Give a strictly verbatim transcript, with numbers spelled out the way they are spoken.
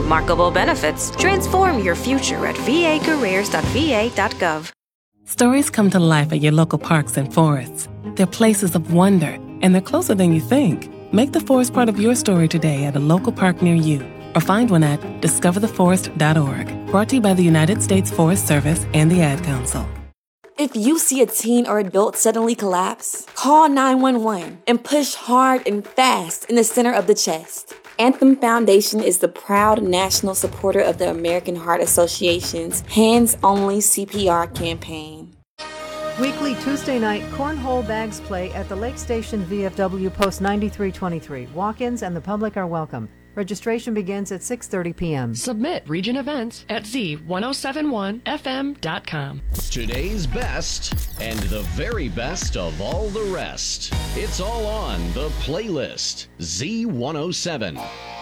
Remarkable benefits. Transform your future at v a careers dot v a dot gov. Stories come to life at your local parks and forests. They're places of wonder, and they're closer than you think. Make the forest part of your story today at a local park near you, or find one at discover the forest dot org. Brought to you by the United States Forest Service and the Ad Council. If you see a teen or adult suddenly collapse, call nine one one and push hard and fast in the center of the chest. Anthem Foundation is the proud national supporter of the American Heart Association's Hands Only C P R campaign. Weekly Tuesday night cornhole bags play at the Lake Station V F W Post ninety-three twenty-three. Walk-ins and the public are welcome. Registration begins at six thirty p.m. Submit region events at z ten seventy-one f m dot com. Today's best and the very best of all the rest. It's all on the playlist. Z one oh seven.